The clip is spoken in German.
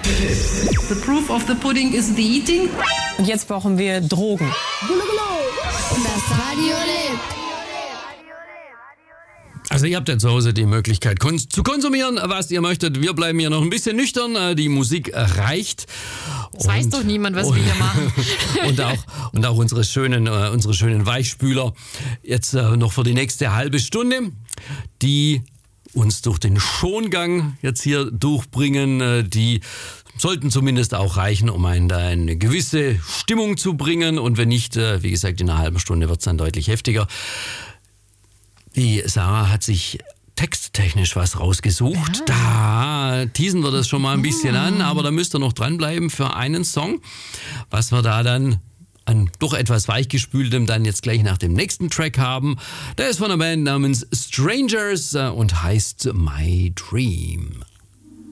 The proof of the pudding is the eating. Und jetzt brauchen wir Drogen. Das Radio lebt. Also ihr habt ja zu Hause die Möglichkeit zu konsumieren, was ihr möchtet. Wir bleiben hier noch ein bisschen nüchtern. Die Musik reicht. Das weiß doch niemand, was wir hier machen. und auch unsere schönen Weichspüler jetzt noch für die nächste halbe Stunde, die uns durch den Schongang jetzt hier durchbringen. Die sollten zumindest auch reichen, um einen da eine gewisse Stimmung zu bringen. Und wenn nicht, wie gesagt, in einer halben Stunde wird es dann deutlich heftiger. Die Sarah hat sich texttechnisch was rausgesucht. Da teasen wir das schon mal ein bisschen an, aber da müsst ihr noch dranbleiben für einen Song, was wir da dann an doch etwas weichgespültem dann jetzt gleich nach dem nächsten Track haben. Der ist von einer Band namens Strangers und heißt My Dream.